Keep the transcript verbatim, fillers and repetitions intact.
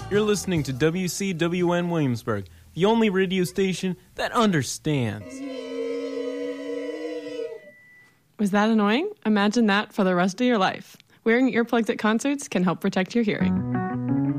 You're listening to W C W N Williamsburg, the only radio station that understands. Was that annoying? Imagine that for the rest of your life. Wearing earplugs at concerts can help protect your hearing.